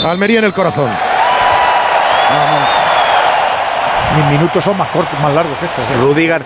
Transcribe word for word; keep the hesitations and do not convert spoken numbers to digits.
Almería en el corazón. Mis minutos son más cortos, más largos que estos. ¿eh? Rudy García.